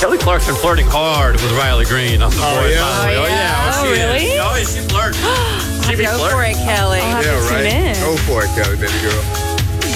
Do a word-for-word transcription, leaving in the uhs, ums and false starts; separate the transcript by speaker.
Speaker 1: Kelly Clarkson flirting hard with Riley Green on the
Speaker 2: Oh,
Speaker 1: boys.
Speaker 2: yeah?
Speaker 1: finally.
Speaker 3: Oh, yeah?
Speaker 1: Oh,
Speaker 3: Oh,
Speaker 1: she
Speaker 3: really?
Speaker 1: Is. Oh, yeah, she flirts. She be
Speaker 3: Go
Speaker 1: flirting.
Speaker 3: for it, Kelly.
Speaker 2: Yeah, right. Go for it, Kelly, baby girl.